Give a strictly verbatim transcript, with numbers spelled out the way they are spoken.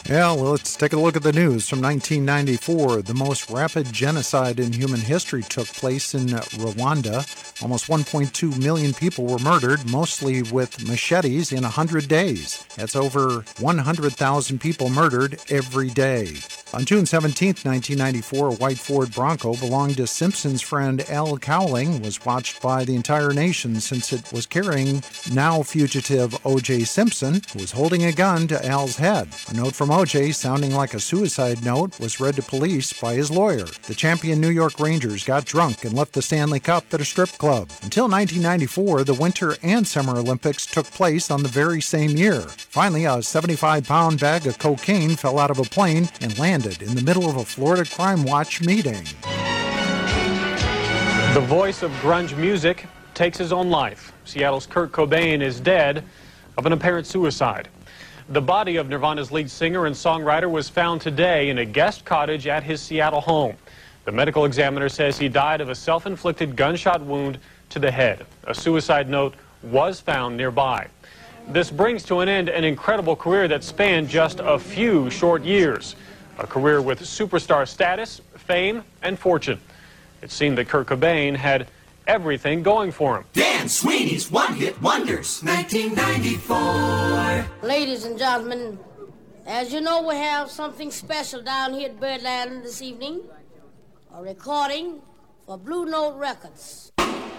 Yeah, well, let's take a look at the news from nineteen ninety-four. The most rapid genocide in human history took place in Rwanda. Almost one point two million people were murdered, mostly with machetes, in one hundred days. That's over one hundred thousand people murdered every day. On June seventeenth, nineteen ninety-four, a white Ford Bronco belonged to Simpson's friend Al Cowling was watched by the entire nation since it was carrying now fugitive O J Simpson, who was holding a gun to Al's head. A note from O J, sounding like a suicide note, was read to police by his lawyer. The champion New York Rangers got drunk and left the Stanley Cup at a strip club. Until nineteen ninety-four, the Winter and Summer Olympics took place on the very same year. Finally, a seventy-five pound bag of cocaine fell out of a plane and landed in the middle of a Florida Crime Watch meeting. The voice of grunge music takes his own life. Seattle's Kurt Cobain is dead of an apparent suicide. The body of Nirvana's lead singer and songwriter was found today in a guest cottage at his Seattle home. The medical examiner says he died of a self-inflicted gunshot wound to the head. A suicide note was found nearby. This brings to an end an incredible career that spanned just a few short years. A career with superstar status, fame, and fortune. It seemed that Kurt Cobain had everything going for him. Dan Sweeney's One-Hit Wonders, nineteen ninety-four. Ladies and gentlemen, as you know, we have something special down here at Birdland this evening. A recording for Blue Note Records.